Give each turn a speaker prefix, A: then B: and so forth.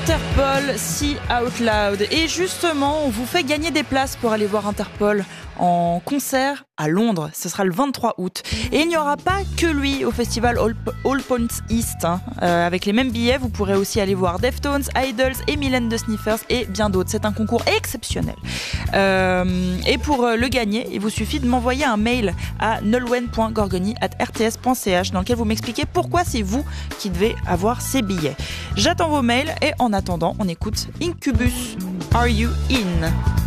A: Interpol, See Out Loud. Et justement, on vous fait gagner des places pour aller voir Interpol en concert à Londres. Ce sera le 23 août. Et il n'y aura pas que lui au festival All Points East. Avec les mêmes billets, vous pourrez aussi aller voir Deftones, Idols, et Mylène de Sniffers et bien d'autres. C'est un concours exceptionnel. Et pour le gagner, il vous suffit de m'envoyer un mail à nolwenn.gorgoni@rts.ch dans lequel vous m'expliquez pourquoi c'est vous qui devez avoir ces billets. J'attends vos mails et en attendant, on écoute Incubus. Are You In?